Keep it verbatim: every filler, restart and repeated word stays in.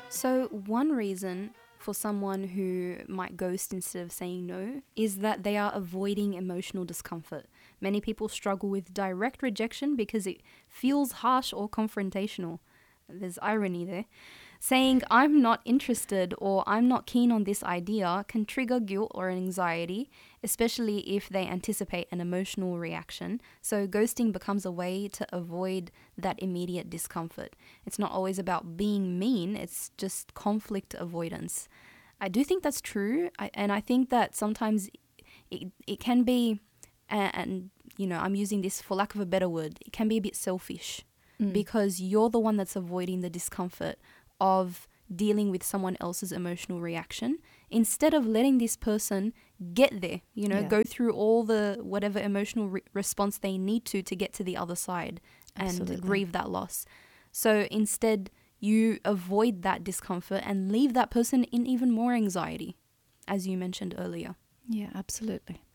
So one reason for someone who might ghost instead of saying no is that they are avoiding emotional discomfort. Many people struggle with direct rejection because it feels harsh or confrontational. There's irony there. Saying I'm not interested or I'm not keen on this idea can trigger guilt or anxiety, especially if they anticipate an emotional reaction. So ghosting becomes a way to avoid that immediate discomfort. It's not always about being mean, it's just conflict avoidance. I do think that's true, I, and I think that sometimes it, it can be, and, and you know, I'm using this for lack of a better word, it can be a bit selfish Mm. because you're the one that's avoiding the discomfort of dealing with someone else's emotional reaction instead of letting this person get there, you know, Yeah. go through all the whatever emotional re- response they need to to get to the other side and Absolutely. grieve that loss. So instead, you avoid that discomfort and leave that person in even more anxiety, as you mentioned earlier. Yeah, absolutely.